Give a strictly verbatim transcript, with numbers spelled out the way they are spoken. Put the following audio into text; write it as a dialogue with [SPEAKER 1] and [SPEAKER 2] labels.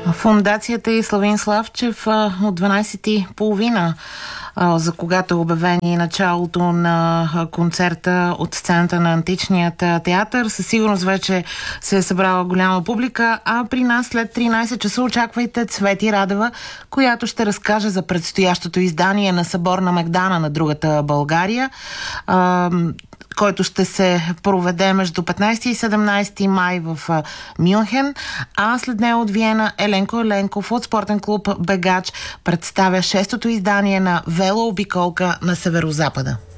[SPEAKER 1] Фондацията и Славин Славчев от дванайсет и половина, за когато е обявено началото на концерта от сцената на Античният театър. Със сигурност вече се е събрала голяма публика, а при нас след тринайсет часа очаквайте Цвети Радева, която ще разкаже за предстоящото издание на Събор на Мегдана на другата България, който ще се проведе между петнайсети и седемнайсети май в Мюнхен, а след нея от Виена Еленко Еленков от спортен клуб Бегач представя шестото издание на велообиколка на Северозапада.